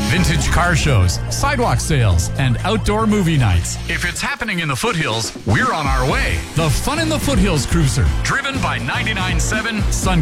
vintage car shows, sidewalk sales, and outdoor movie nights. If it's happening in the foothills, we're on our way. The Fun in the Foothills Cruiser, driven by 99.7 Sun